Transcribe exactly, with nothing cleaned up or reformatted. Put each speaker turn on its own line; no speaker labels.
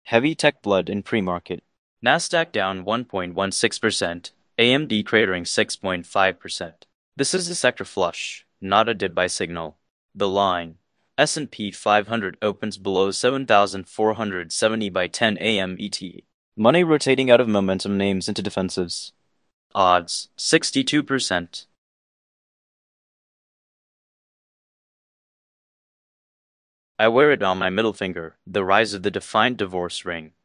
Heavy tech blood in pre-market. Nasdaq down one point one six percent, A M D cratering six point five percent. This is a sector flush, not a dip buy signal. The line. S and P five hundred opens below seven thousand four hundred seventy by ten A M E T. Money rotating out of momentum names into defensives. Odds, sixty-two percent. I wear it on my middle finger, the rise of the defined divorce ring.